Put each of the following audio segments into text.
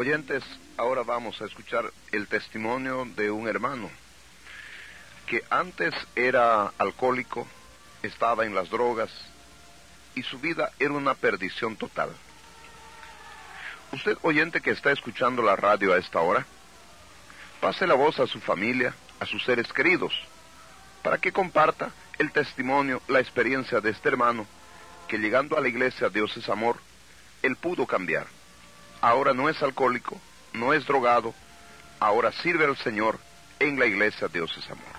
Oyentes, ahora vamos a escuchar el testimonio de un hermano que antes era alcohólico, estaba en las drogas y su vida era una perdición total. Usted, oyente que está escuchando la radio a esta hora, pase la voz a su familia, a sus seres queridos, para que comparta el testimonio, la experiencia de este hermano, que llegando a la iglesia Dios es Amor, él pudo cambiar. Ahora no es alcohólico, no es drogado, ahora sirve al Señor en la iglesia Dios es Amor.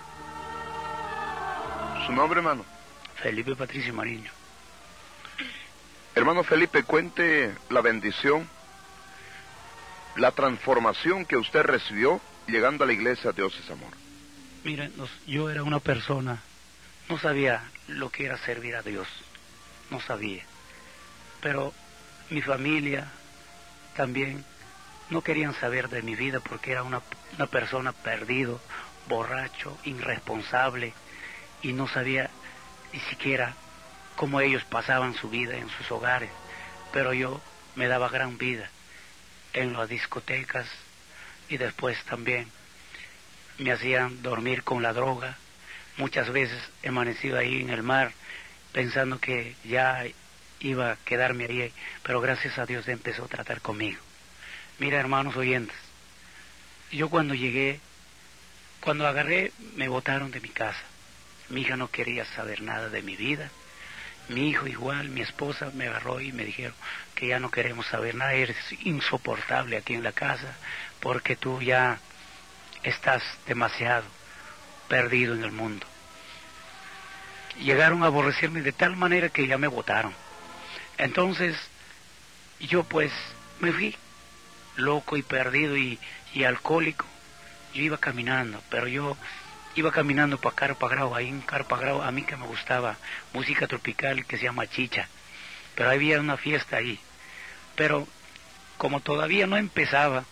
¿Su nombre, hermano? Felipe Patricio Mariño. Hermano Felipe, cuente la bendición, la transformación que usted recibió llegando a la iglesia Dios es Amor. Mire, yo era una persona, no sabía lo que era servir a Dios, no sabía. Pero mi familia también no querían saber de mi vida porque era una persona perdido, borracho, irresponsable, y no sabía ni siquiera cómo ellos pasaban su vida en sus hogares. Pero yo me daba gran vida en las discotecas y después también me hacían dormir con la droga. Muchas veces he amanecido ahí en el mar pensando que ya iba a quedarme ahí, pero gracias a Dios empezó a tratar conmigo. Mira, hermanos oyentes, yo cuando agarré, me botaron de mi casa. Mi hija no quería saber nada de mi vida, mi hijo igual, mi esposa me agarró y me dijeron que ya no queremos saber nada, eres insoportable aquí en la casa, porque tú ya estás demasiado perdido en el mundo. Llegaron a aborrecerme de tal manera que ya me botaron. Entonces, yo pues me fui, loco y perdido y alcohólico. Yo iba caminando, pero yo iba caminando para Carpagrao. Ahí en Carpagrao, a mí que me gustaba música tropical que se llama chicha, pero había una fiesta ahí. Pero como todavía no empezaba,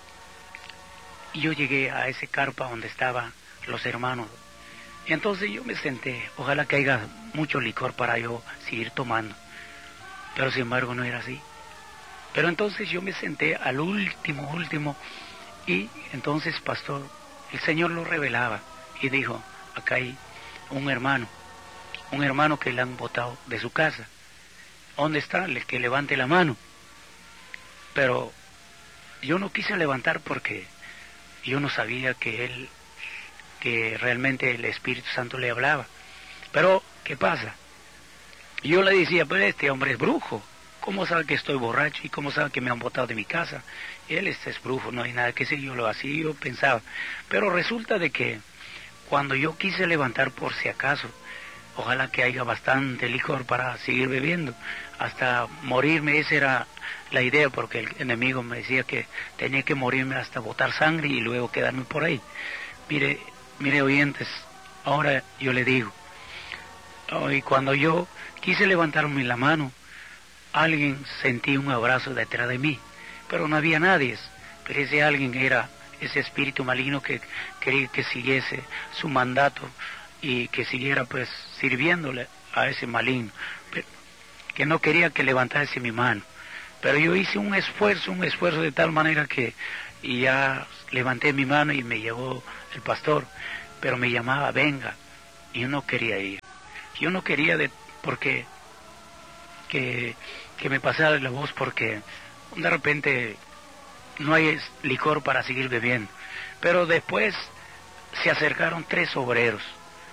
yo llegué a ese carpa donde estaban los hermanos. Y entonces yo me senté, ojalá que haya mucho licor para yo seguir tomando. Pero sin embargo no era así. Pero entonces yo me senté al último, y entonces, pastor, el Señor lo revelaba y dijo, acá hay un hermano que le han botado de su casa. ¿Dónde está? El que levante la mano. Pero yo no quise levantar porque yo no sabía que realmente el Espíritu Santo le hablaba. Pero, ¿qué pasa? Yo le decía, pues este hombre es brujo. ¿Cómo sabe que estoy borracho? ¿Y cómo sabe que me han botado de mi casa? Él es brujo, no hay nada que decir. Yo lo hacía, yo pensaba. Pero resulta de que cuando yo quise levantar por si acaso, ojalá que haya bastante licor para seguir bebiendo, hasta morirme, esa era la idea, porque el enemigo me decía que tenía que morirme hasta botar sangre y luego quedarme por ahí. Mire oyentes, ahora yo le digo, y cuando yo quise levantarme la mano, alguien sentí un abrazo detrás de mí, pero no había nadie. Pero ese alguien era ese espíritu maligno que quería que siguiese su mandato y que siguiera pues sirviéndole a ese maligno, que no quería que levantase mi mano. Pero yo hice un esfuerzo de tal manera que y ya levanté mi mano y me llevó el pastor, pero me llamaba, venga, y yo no quería ir. Yo no quería porque que me pasara la voz, porque de repente no hay licor para seguir bebiendo. Pero después se acercaron tres obreros,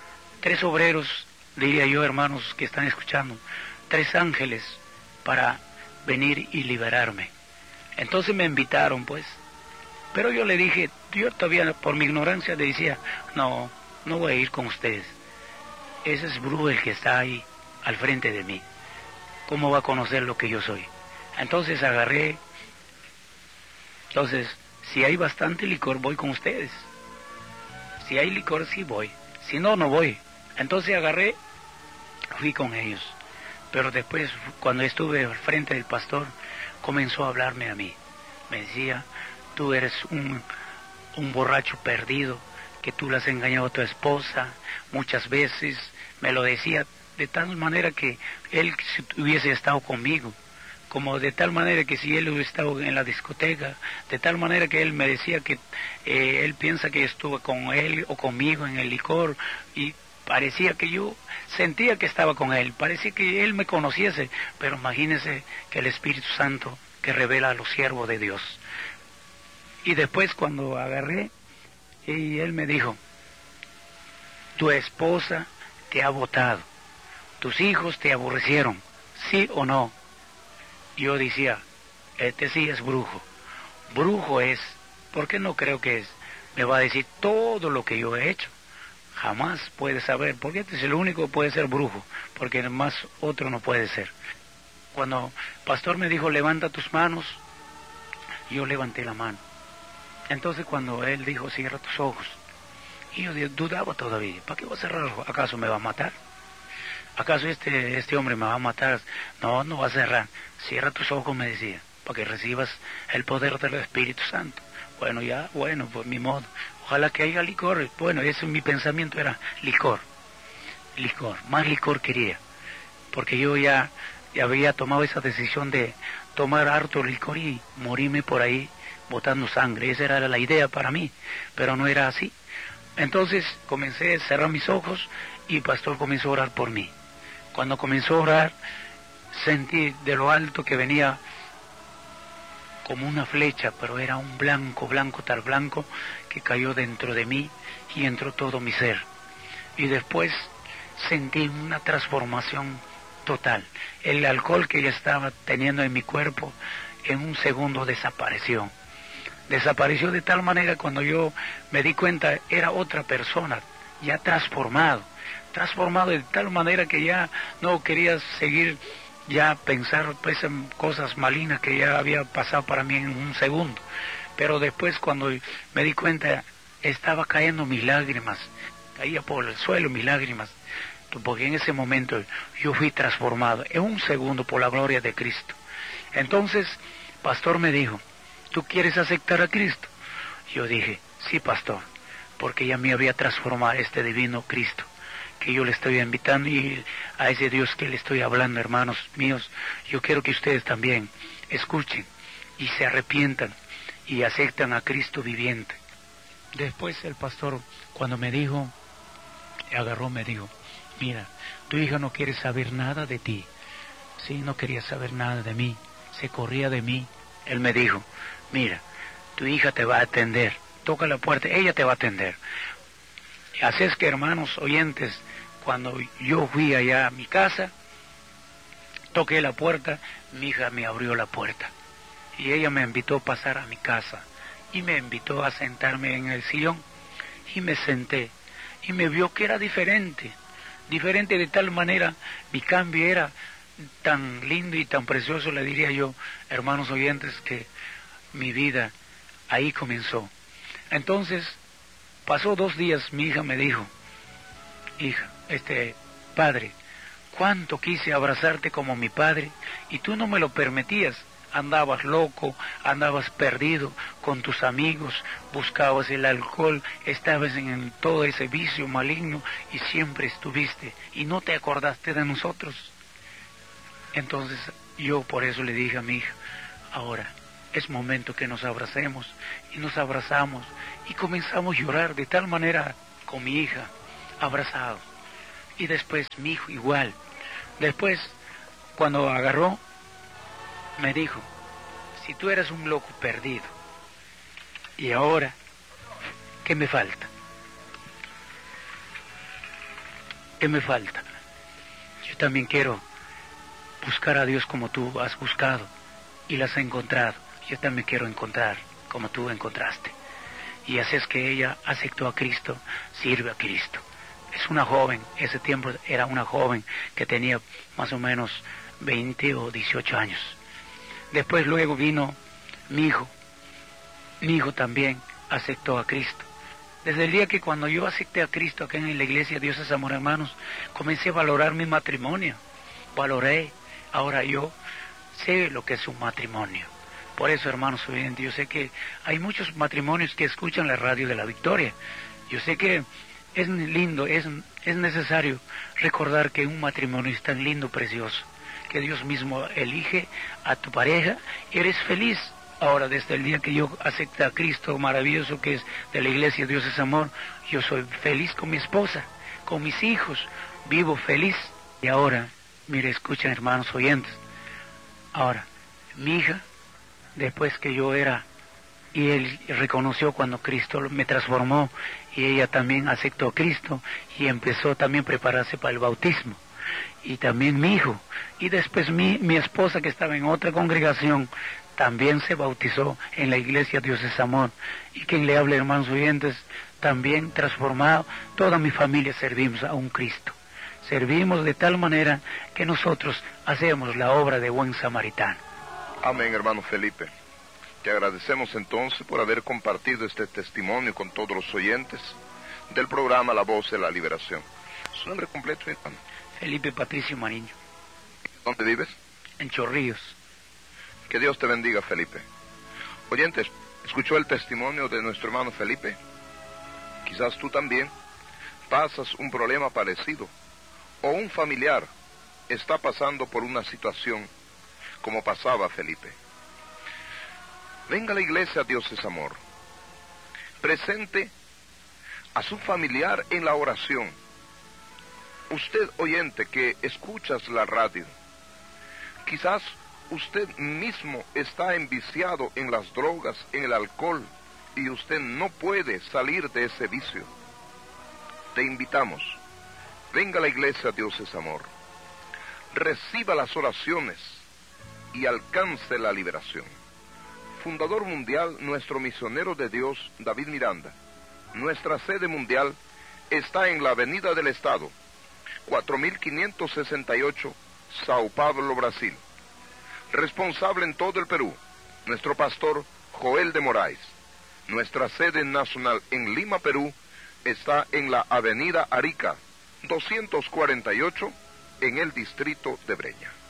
diría yo, hermanos que están escuchando, tres ángeles para venir y liberarme. Entonces me invitaron pues, pero yo le dije, yo todavía por mi ignorancia le decía, no voy a ir con ustedes. Ese es brujo el que está ahí al frente de mí. ¿Cómo va a conocer lo que yo soy? Entonces agarré, si hay bastante licor voy con ustedes. Si hay licor sí voy, si no, no voy. Entonces agarré, fui con ellos. Pero después, cuando estuve al frente del pastor, comenzó a hablarme a mí. Me decía, tú eres un borracho perdido, que tú le has engañado a tu esposa muchas veces. Me lo decía de tal manera que él, si hubiese estado conmigo, como de tal manera que si él estaba en la discoteca, de tal manera que él me decía que él piensa que estuve con él o conmigo en el licor, y parecía que yo sentía que estaba con él, parecía que él me conociese, pero imagínese que el Espíritu Santo que revela a los siervos de Dios. Y después cuando agarré, y él me dijo, tu esposa te ha botado, tus hijos te aborrecieron, ¿sí o no? Yo decía, este sí es brujo. Brujo es, porque no creo que es. Me va a decir todo lo que yo he hecho. Jamás puede saber, porque este es el único que puede ser brujo, porque más otro no puede ser. Cuando el pastor me dijo, levanta tus manos, yo levanté la mano. Entonces cuando él dijo, cierra tus ojos, y yo dudaba todavía, ¿para qué voy a cerrar los ojos? ¿Acaso me va a matar? ¿Acaso este hombre me va a matar? No, no va a cerrar. Cierra tus ojos, me decía, para que recibas el poder del Espíritu Santo. Bueno, ya, bueno, pues mi modo. Ojalá que haya licor. Bueno, ese mi pensamiento era licor. Licor, más licor quería. Porque yo ya había tomado esa decisión de tomar harto licor y morirme por ahí botando sangre. Esa era la idea para mí, pero no era así. Entonces comencé a cerrar mis ojos y el pastor comenzó a orar por mí. Cuando comenzó a orar, sentí de lo alto que venía como una flecha, pero era un blanco, blanco, tal blanco, que cayó dentro de mí y entró todo mi ser. Y después sentí una transformación total. El alcohol que ya estaba teniendo en mi cuerpo, en un segundo desapareció. Desapareció de tal manera cuando yo me di cuenta, era otra persona, ya transformado de tal manera que ya no quería seguir ya pensar pues en cosas malignas que ya había pasado para mí en un segundo. Pero después cuando me di cuenta, estaba cayendo mis lágrimas, caía por el suelo mis lágrimas, porque en ese momento yo fui transformado en un segundo por la gloria de Cristo. Entonces, pastor me dijo, ¿tú quieres aceptar a Cristo? Yo dije, sí, pastor, porque ya me había transformado este divino Cristo, que yo le estoy invitando, y a ese Dios que le estoy hablando, hermanos míos, yo quiero que ustedes también escuchen y se arrepientan y aceptan a Cristo viviente. Después el pastor, cuando me dijo, agarró, me dijo, mira, tu hija no quiere saber nada de ti. Sí, no quería saber nada de mí, se corría de mí. Él me dijo, mira, tu hija te va a atender, toca la puerta, ella te va a atender. Así es que, hermanos oyentes, cuando yo fui allá a mi casa, toqué la puerta, mi hija me abrió la puerta y ella me invitó a pasar a mi casa y me invitó a sentarme en el sillón y me senté y me vio que era diferente de tal manera, mi cambio era tan lindo y tan precioso, le diría yo, hermanos oyentes, que mi vida ahí comenzó. Entonces, pasó 2 días, mi hija me dijo, hija, padre, cuánto quise abrazarte como mi padre y tú no me lo permitías. Andabas loco, andabas perdido con tus amigos, buscabas el alcohol, estabas en todo ese vicio maligno y siempre estuviste y no te acordaste de nosotros. Entonces yo por eso le dije a mi hija, ahora es momento que nos abracemos, y nos abrazamos y comenzamos a llorar de tal manera con mi hija, abrazados. Y después mi hijo igual. Después, cuando agarró, me dijo, si tú eras un loco perdido, y ahora, ¿qué me falta? ¿Qué me falta? Yo también quiero buscar a Dios como tú has buscado y las has encontrado. Yo también quiero encontrar como tú encontraste. Y así es que ella aceptó a Cristo, sirve a Cristo. Es una joven, ese tiempo era una joven que tenía más o menos 20 o 18 años. Después luego vino mi hijo también aceptó a Cristo. Desde el día que cuando yo acepté a Cristo acá en la iglesia Dios es Amor, hermanos, comencé a valorar mi matrimonio, valoré, ahora yo sé lo que es un matrimonio. Por eso, hermanos oyentes, yo sé que hay muchos matrimonios que escuchan la radio de la Victoria. Yo sé que es lindo, es necesario recordar que un matrimonio es tan lindo, precioso. que Dios mismo elige a tu pareja, eres feliz. Ahora, desde el día que yo acepté a Cristo maravilloso, que es de la iglesia Dios es amor, yo soy feliz con mi esposa, con mis hijos, vivo feliz. Y ahora, mire, escuchen, hermanos oyentes, ahora, mi hija, después que yo era, y él reconoció cuando Cristo me transformó, y ella también aceptó a Cristo, y empezó también a prepararse para el bautismo. Y también mi hijo, y después mi esposa, que estaba en otra congregación, también se bautizó en la iglesia Dios es amor. Y quien le hable, hermanos oyentes, también transformado, toda mi familia servimos a un Cristo. Servimos de tal manera que nosotros hacemos la obra de buen samaritano. Amén, hermano Felipe. Te agradecemos entonces por haber compartido este testimonio con todos los oyentes del programa La Voz de la Liberación. Su nombre completo, hermano. Felipe Patricio Mariño. ¿Dónde vives? En Chorrillos. Que Dios te bendiga, Felipe. Oyentes, ¿escuchó el testimonio de nuestro hermano Felipe? Quizás tú también pasas un problema parecido, o un familiar está pasando por una situación como pasaba Felipe. Venga a la iglesia Dios es amor. Presente a su familiar en la oración. Usted, oyente, que escuchas la radio, quizás usted mismo está enviciado en las drogas, en el alcohol, y usted no puede salir de ese vicio. Te invitamos, venga a la iglesia Dios es amor, reciba las oraciones y alcance la liberación. Fundador mundial, nuestro misionero de Dios, David Miranda. Nuestra sede mundial está en la Avenida del Estado, 4568, Sao Paulo, Brasil. Responsable en todo el Perú, nuestro pastor Joel de Moraes. Nuestra sede nacional en Lima, Perú, está en la Avenida Arica, 248, en el distrito de Breña.